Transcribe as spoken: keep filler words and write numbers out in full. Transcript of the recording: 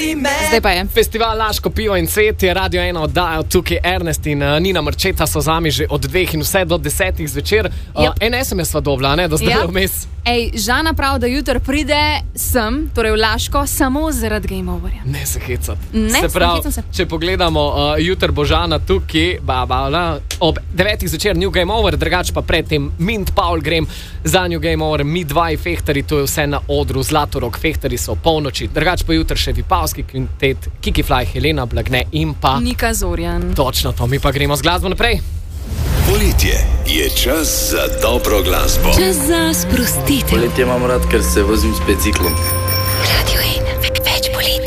Zdaj pa je. Festival Laško pivo in cvet je Radio ena oddajal, tukaj Ernest in uh, Nina Marčeta so z vami že od dveh in vse do desetih zvečer. Uh, Yep. En es em es sva dobila, ne, da zdaj Yep. vmes. Ej, Žana prav, da jutr pride sem, torej v Laško, samo zaradi Game Overja. Ne se hecati. Ne, se ne pravi, hecam se. če pogledamo, uh, jutr bo Žana tukaj, ba, ba, la, ob devetih zvečer New Game Over, drugače pa predtem Mint Paul grem za New Game Over, mi dva fehtari, to je vse na odru, Zlatorog fehtari so polnoči, drugače pa jutr še Vipavski kvintet, Kiki Fly, Helena Blagne in pa... Nika Zorjan. Točno to, mi pa gremo z glasbo naprej. Poletje je čas za dobro glasbo. Čas za sprostitev. Poletje imam rad, ker se vozim s biciklom. Radio ena, več poleti.